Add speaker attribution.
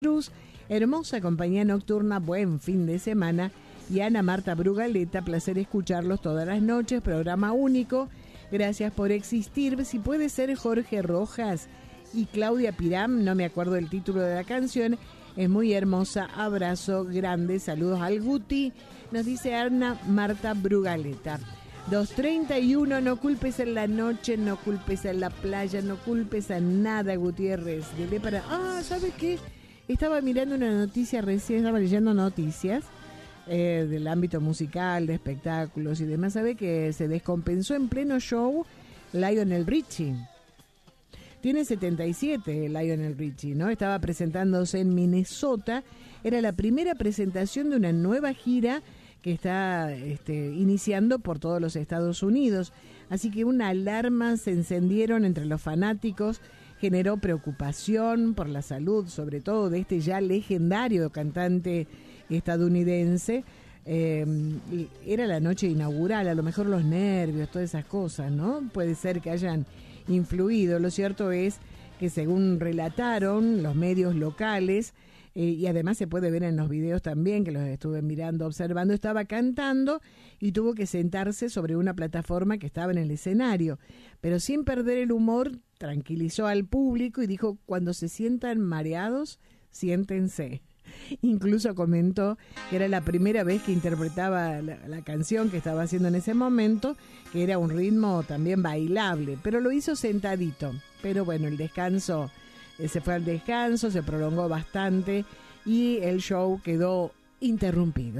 Speaker 1: Cruz, hermosa compañía nocturna, buen fin de semana. Y Ana Marta Brugaleta, placer escucharlos todas las noches, programa único, gracias por existir. Si puede ser Jorge Rojas y Claudia Piram, no me acuerdo el título de la canción, es muy hermosa, abrazo grande, saludos al Guti, nos dice Ana Marta Brugaleta. 2:31, no culpes en la noche, no culpes en la playa, no culpes a nada, Gutiérrez. Dele para... ¿sabes qué? Estaba mirando una noticia recién, estaba leyendo noticias del ámbito musical, de espectáculos y demás. ¿Sabe que se descompensó en pleno show Lionel Richie? Tiene 77 Lionel Richie, ¿no? Estaba presentándose en Minnesota. Era la primera presentación de una nueva gira que está iniciando por todos los Estados Unidos. Así que una alarma se encendieron entre los fanáticos, generó preocupación por la salud, sobre todo de este ya legendario cantante estadounidense. Era la noche inaugural, a lo mejor los nervios, todas esas cosas, ¿no? Puede ser que hayan influido. Lo cierto es que, según relataron los medios locales, y además se puede ver en los videos también, que los estuve mirando, observando, estaba cantando y tuvo que sentarse sobre una plataforma que estaba en el escenario, pero sin perder el humor, tranquilizó al público y dijo: cuando se sientan mareados, siéntense. Incluso comentó que era la primera vez que interpretaba la canción que estaba haciendo en ese momento, que era un ritmo también bailable, pero lo hizo sentadito. Pero bueno, el descanso, se fue al descanso, se prolongó bastante y el show quedó interrumpido.